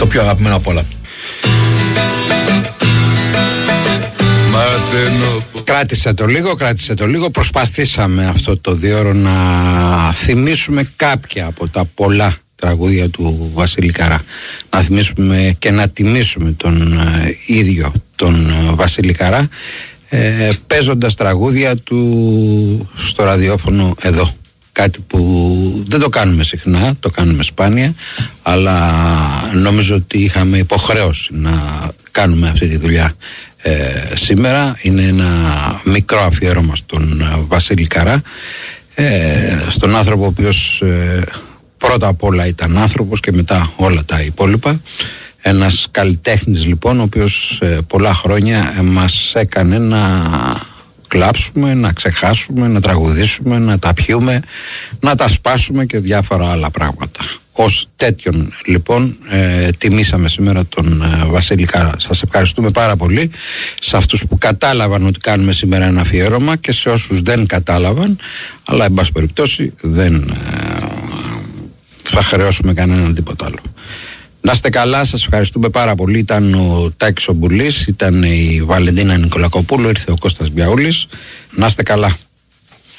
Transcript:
πιο αγαπημένο απ' όλα. Κράτησε το λίγο. Προσπαθήσαμε αυτό το 2ωρο να θυμίσουμε κάποια από τα πολλά τραγούδια του Βασίλη Καρά. Να θυμίσουμε και να τιμήσουμε τον ίδιο τον Βασίλη Καρά, παίζοντας τραγούδια του στο ραδιόφωνο εδώ. Κάτι που δεν το κάνουμε συχνά, το κάνουμε σπάνια, αλλά νομίζω ότι είχαμε υποχρέωση να κάνουμε αυτή τη δουλειά σήμερα. Είναι ένα μικρό αφιέρωμα στον Βασίλη Καρά, στον άνθρωπο ο οποίος πρώτα απ' όλα ήταν άνθρωπος και μετά όλα τα υπόλοιπα. Ένας καλλιτέχνης λοιπόν, ο οποίος πολλά χρόνια μας έκανε να κλάψουμε, να ξεχάσουμε, να τραγουδήσουμε, να τα πιούμε, να τα σπάσουμε και διάφορα άλλα πράγματα. Ως τέτοιον λοιπόν τιμήσαμε σήμερα τον Βασίλη Καρά. Σας ευχαριστούμε πάρα πολύ σε αυτούς που κατάλαβαν ότι κάνουμε σήμερα ένα αφιέρωμα και σε όσους δεν κατάλαβαν, αλλά εν πάση περιπτώσει δεν θα χρεώσουμε κανέναν τίποτα άλλο. Να είστε καλά, σας ευχαριστούμε πάρα πολύ. Ήταν ο Τάκης ο Μπουλής, ήταν η Βαλεντίνα Νικολακοπούλου, ήρθε ο Κώστας Μπιαούλης. Να είστε καλά.